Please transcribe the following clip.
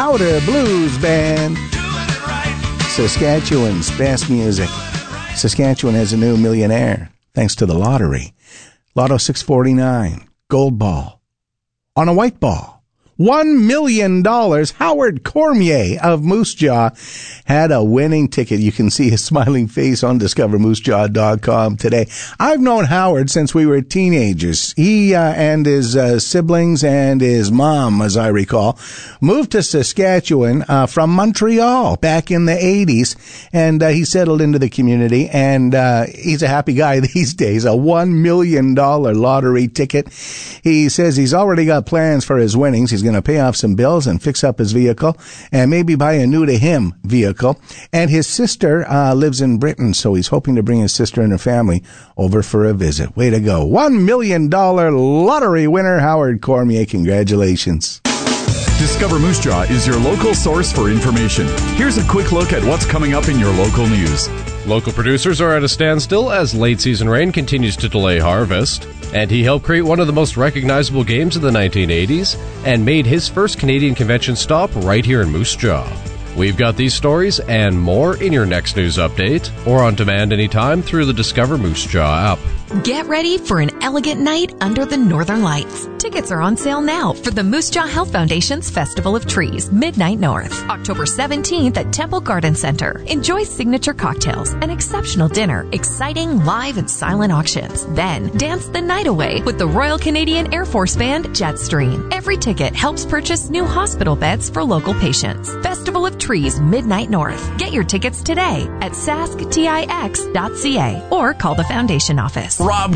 Powder Blues Band. Saskatchewan's best music. Saskatchewan has a new millionaire, thanks to the lottery. Lotto 649, gold ball. On a white ball. $1 million. Howard Cormier of Moose Jaw had a winning ticket. You can see his smiling face on discovermoosejaw.com today. I've known Howard since we were teenagers. He and his siblings and his mom, as I recall, moved to Saskatchewan from Montreal back in the 80s, and he settled into the community, and he's a happy guy these days. A $1 million lottery ticket. He says he's already got plans for his winnings. He's going to pay off some bills and fix up his vehicle and maybe buy a new-to-him vehicle. And his sister lives in Britain, so he's hoping to bring his sister and her family over for a visit. Way to go. $1 million lottery winner, Howard Cormier. Congratulations. Discover Moose Jaw is your local source for information. Here's a quick look at what's coming up in your local news. Local producers are at a standstill as late-season rain continues to delay harvest. And he helped create one of the most recognizable games of the 1980s and made his first Canadian convention stop right here in Moose Jaw. We've got these stories and more in your next news update or on demand anytime through the Discover Moose Jaw app. Get ready for an elegant night under the Northern Lights. Tickets are on sale now for the Moose Jaw Health Foundation's Festival of Trees, Midnight North, October 17th at Temple Garden Center. Enjoy signature cocktails, an exceptional dinner, exciting live and silent auctions. Then dance the night away with the Royal Canadian Air Force Band Jetstream. Every ticket helps purchase new hospital beds for local patients. Festival of Trees, Midnight North. Get your tickets today at sasktix.ca or call the foundation office. Rob